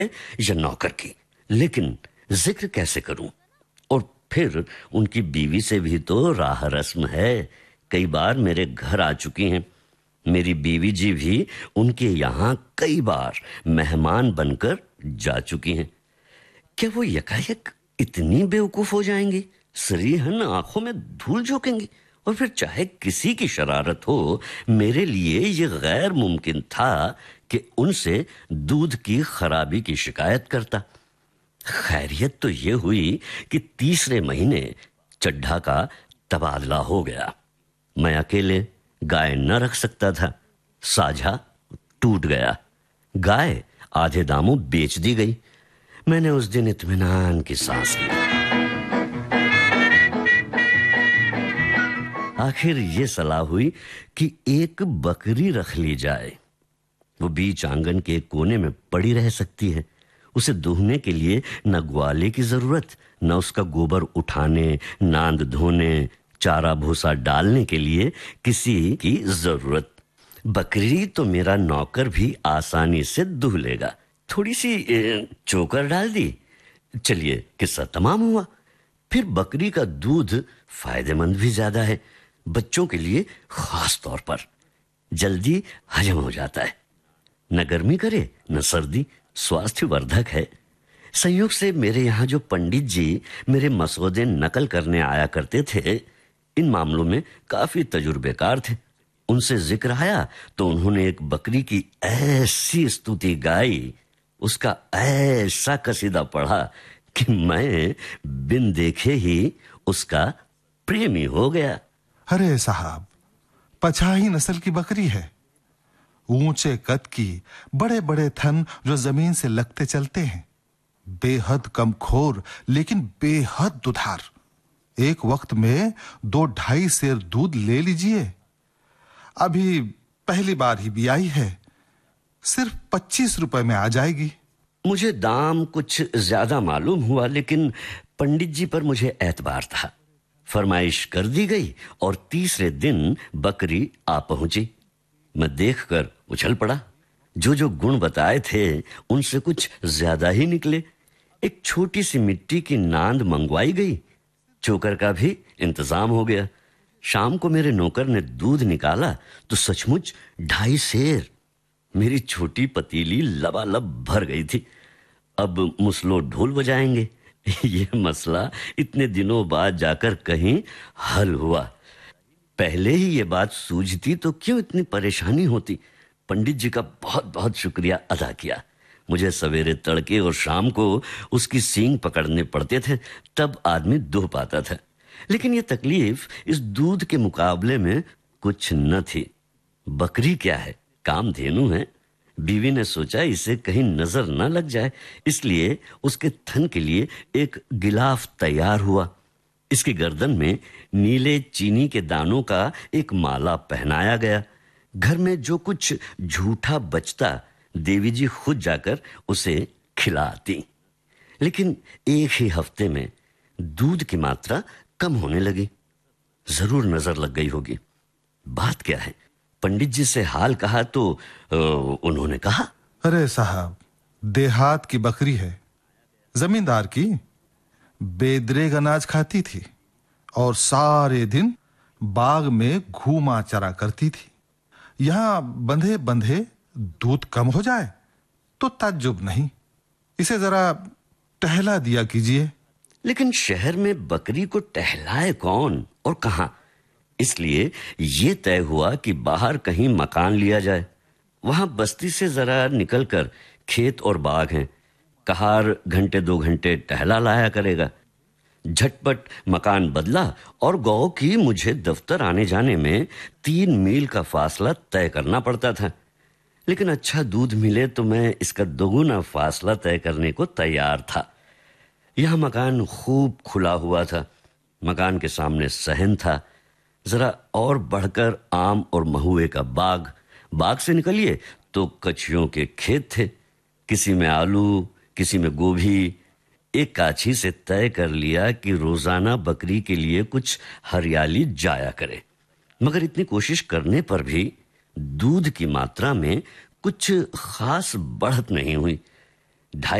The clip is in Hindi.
या नौकर की, लेकिन जिक्र कैसे करूं? और फिर उनकी बीवी से भी तो राह रस्म है। कई बार मेरे घर आ चुकी हैं। मेरी बीवी जी भी उनके यहाँ कई बार मेहमान बनकर जा चुकी हैं। क्या वो यकायक इतनी बेवकूफ हो जाएंगी, सरीहन आंखों में धूल झोंकेंगी? और फिर चाहे किसी की शरारत हो, मेरे लिए ये गैर मुमकिन था कि उनसे दूध की खराबी की शिकायत करता। खैरियत तो ये हुई कि तीसरे महीने चड्ढा का तबादला हो गया। मैं अकेले गाय न रख सकता था। साझा टूट गया। गाय आधे दामों बेच दी गई। मैंने उस दिन इत्मीनान की सांस ली। आखिर ये सलाह हुई कि एक बकरी रख ली जाए। वो बीच आंगन के कोने में पड़ी रह सकती है। उसे दूहने के लिए न ग्वाले की जरूरत, न उसका गोबर उठाने, नांद धोने, चारा भूसा डालने के लिए किसी की जरूरत। बकरी तो मेरा नौकर भी आसानी से दूह लेगा। थोड़ी सी चोकर डाल दी, चलिए किस्सा तमाम हुआ। फिर बकरी का दूध फायदेमंद भी ज्यादा है, बच्चों के लिए खास तौर पर। जल्दी हजम हो जाता है, न गर्मी करे न सर्दी, स्वास्थ्यवर्धक है। संयोग से मेरे यहाँ जो पंडित जी मेरे मसौदे नकल करने आया करते थे, इन मामलों में काफी तजुर्बेकार थे। उनसे जिक्र आया तो उन्होंने एक बकरी की ऐसी स्तुति गाई, उसका ऐसा कसीदा पढ़ा कि मैं बिन देखे ही उसका प्रेमी हो गया। अरे साहब, पछाही नस्ल की बकरी है, ऊंचे कद की, बड़े बड़े थन जो जमीन से लगते चलते हैं, बेहद कमखोर लेकिन बेहद दुधार। एक वक्त में 2-2.5 सेर दूध ले लीजिए। अभी पहली बार ही बियाई है, सिर्फ 25 रुपए में आ जाएगी। मुझे दाम कुछ ज्यादा मालूम हुआ, लेकिन पंडित जी पर मुझे एतबार था। फरमाइश कर दी गई और तीसरे दिन बकरी आ पहुंची। मैं देखकर उछल पड़ा। जो जो गुण बताए थे उनसे कुछ ज्यादा ही निकले। एक छोटी सी मिट्टी की नांद मंगवाई गई। चोकर का भी इंतजाम हो गया। शाम को मेरे नौकर ने दूध निकाला तो सचमुच 2.5 सेर। मेरी छोटी पतीली लबालब भर गई थी। अब मुसलो ढोल बजाएंगे, ये मसला इतने दिनों बाद जाकर कहीं हल हुआ। पहले ही ये बात सूझती तो क्यों इतनी परेशानी होती। पंडित जी का बहुत बहुत शुक्रिया अदा किया। मुझे सवेरे तड़के और शाम को उसकी सींग पकड़ने पड़ते थे, तब आदमी दूह पाता था। लेकिन ये तकलीफ इस दूध के मुकाबले में कुछ न थी। बकरी क्या है, कामधेनु है। बीवी ने सोचा इसे कहीं नजर न लग जाए, इसलिए उसके थन के लिए एक गिलाफ तैयार हुआ। इसकी गर्दन में नीले चीनी के दानों का एक माला पहनाया गया। घर में जो कुछ झूठा बचता, देवी जी खुद जाकर उसे खिलाती। लेकिन एक ही हफ्ते में दूध की मात्रा कम होने लगी। जरूर नजर लग गई होगी। बात क्या है? पंडित जी से हाल कहा तो उन्होंने कहा, अरे साहब, देहात की बकरी है, जमींदार की। बेदरेग अनाज खाती थी और सारे दिन बाग में घूमा चरा करती थी। यहां बंधे बंधे दूध कम हो जाए तो ताज्जुब नहीं। इसे जरा टहला दिया कीजिए। लेकिन शहर में बकरी को टहलाए कौन और कहां? इसलिए ये तय हुआ कि बाहर कहीं मकान लिया जाए। वहां बस्ती से जरा निकलकर खेत और बाग हैं। कहार घंटे 2 घंटे टहला लाया करेगा। झटपट मकान बदला और गौ की मुझे दफ्तर आने जाने में 3 मील का फासला तय करना पड़ता था। लेकिन अच्छा दूध मिले तो मैं इसका दोगुना फासला तय करने को तैयार था। यह मकान खूब खुला हुआ था। मकान के सामने सहन था। जरा और बढ़कर आम और महुए का बाग। बाग से निकलिए तो कछियों के खेत थे। किसी में आलू, किसी में गोभी। एक काछी से तय कर लिया कि रोजाना बकरी के लिए कुछ हरियाली जाया करे। मगर इतनी कोशिश करने पर भी दूध की मात्रा में कुछ खास बढ़त नहीं हुई। ढाई